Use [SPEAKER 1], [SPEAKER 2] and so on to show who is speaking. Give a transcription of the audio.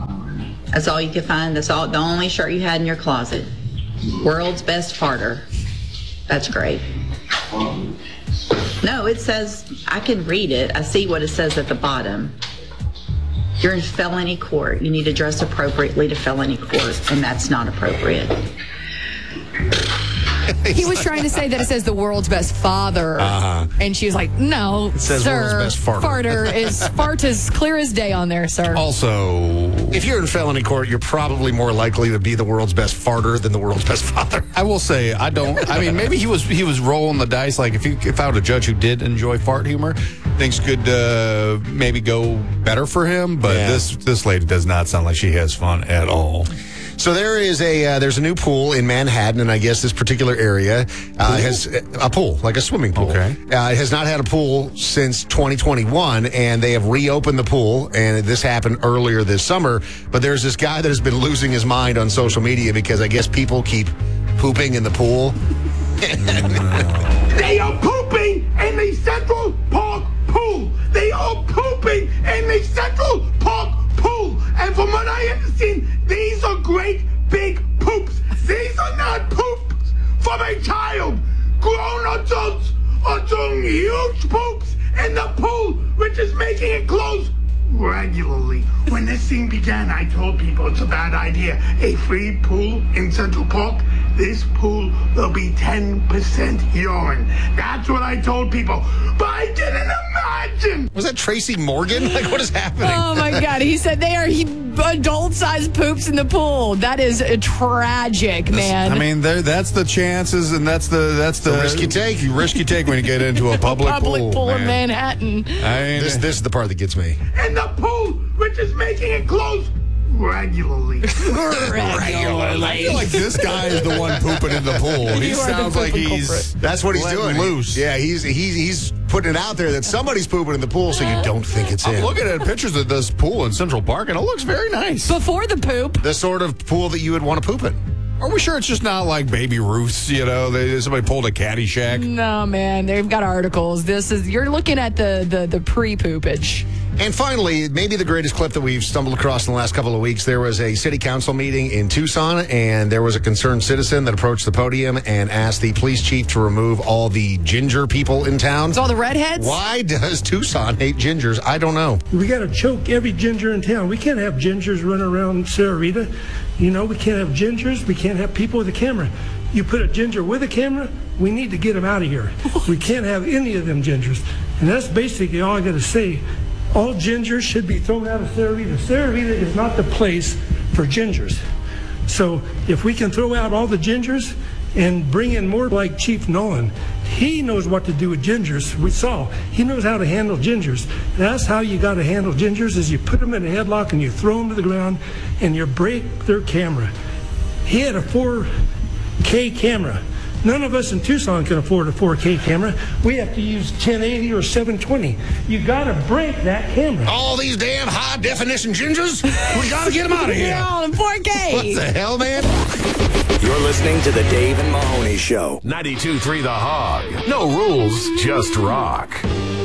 [SPEAKER 1] That's all you could find. That's all. The only shirt you had in your closet. World's best farter. That's great. No, it says, I can read it. I see what it says at the bottom. You're in felony court. You need to dress appropriately to felony court, and that's not appropriate.
[SPEAKER 2] He was trying to say that it says the world's best father, and she was like, "No,
[SPEAKER 3] it says
[SPEAKER 2] sir,
[SPEAKER 3] world's best farter.
[SPEAKER 2] Fart is clear as day on there, sir."
[SPEAKER 3] Also, if you're in felony court, you're probably more likely to be the world's best farter than the world's best father.
[SPEAKER 4] I will say, I mean, maybe he was rolling the dice. Like if I were a judge who did enjoy fart humor, things could maybe go better for him. But this lady does not sound like she has fun at all.
[SPEAKER 3] So there's a new pool in Manhattan, and I guess this particular area has a pool, like a swimming pool.
[SPEAKER 4] Okay.
[SPEAKER 3] It has not had a pool since 2021, and they have reopened the pool, and this happened earlier this summer. But there's this guy that has been losing his mind on social media because I guess people keep pooping in the pool.
[SPEAKER 5] They are pooping in the Central Park pool. They are pooping in the Central Park pool. And from what I understand, these are great big poops. These are not poops from a child. Grown adults are doing huge poops in the pool, which is making it close regularly. When this thing began, I told people it's a bad idea. A free pool in Central Park. This pool will be 10% urine. That's what I told people. But I didn't imagine.
[SPEAKER 3] Was that Tracy Morgan? Like, what is happening?
[SPEAKER 2] Oh, my God. He said they are adult-sized poops in the pool. That is tragic, man.
[SPEAKER 4] I mean, that's the chances, and that's the
[SPEAKER 3] risk you take.
[SPEAKER 4] Risk you take when you get into a public
[SPEAKER 2] pool
[SPEAKER 4] man.
[SPEAKER 2] in Manhattan.
[SPEAKER 4] I mean,
[SPEAKER 3] this is the part that gets me.
[SPEAKER 5] And the pool, which is making it close regularly.
[SPEAKER 4] I feel like this guy is the one pooping in the pool. He sounds like
[SPEAKER 3] that's what he's doing.
[SPEAKER 4] Loose.
[SPEAKER 3] Yeah, he's putting it out there that somebody's pooping in the pool, so you don't think it's him.
[SPEAKER 4] I'm looking at pictures of this pool in Central Park, and it looks very nice.
[SPEAKER 2] Before the poop.
[SPEAKER 3] The sort of pool that you would want to poop in.
[SPEAKER 4] Are we sure it's just not like Baby Ruth's, somebody pulled a Caddyshack?
[SPEAKER 2] No, man, they've got articles. You're looking at the pre-poopage.
[SPEAKER 3] And finally, maybe the greatest clip that we've stumbled across in the last couple of weeks, there was a city council meeting in Tucson, and there was a concerned citizen that approached the podium and asked the police chief to remove all the ginger people in town.
[SPEAKER 2] It's all the redheads?
[SPEAKER 3] Why does Tucson hate gingers? I don't know.
[SPEAKER 6] We got to choke every ginger in town. We can't have gingers running around Sarah Rita. We can't have gingers. We can't have people with a camera. You put a ginger with a camera, we need to get them out of here. We can't have any of them gingers. And that's basically all I got to say. All gingers should be thrown out of Sarah Rita. Sarah Rita is not the place for gingers. So if we can throw out all the gingers and bring in more like Chief Nolan, he knows what to do with gingers. We saw. He knows how to handle gingers. That's how you got to handle gingers, is you put them in a headlock and you throw them to the ground and you break their camera. He had a 4K camera. None of us in Tucson can afford a 4K camera. We have to use 1080 or 720. You got to break that camera.
[SPEAKER 3] All these damn high-definition gingers? We got to get them out of here.
[SPEAKER 2] They're all in 4K.
[SPEAKER 3] What the hell, man?
[SPEAKER 7] You're listening to the Dave and Mahoney Show. 92.3 The Hog. No rules, just rock.